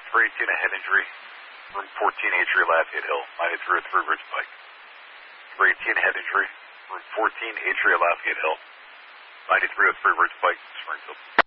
318, a head injury. Room 14, Atria Lafayette Hill, 9303 Ridge Pike. 318, head injury. Room 14, Atria Lafayette Hill, 9303 Ridge Pike, Springfield.